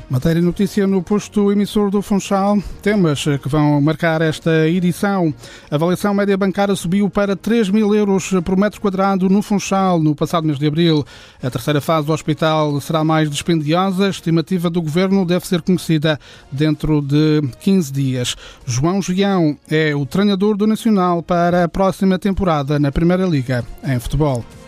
Matéria e notícia no posto emissor do Funchal. Temas que vão marcar esta edição. A avaliação média bancária subiu para 3.000 euros por metro quadrado no Funchal no passado mês de abril. A terceira fase do hospital será mais dispendiosa. A estimativa do Governo deve ser conhecida dentro de 15 dias. João Gião é o treinador do Nacional para a próxima temporada na Primeira Liga em futebol.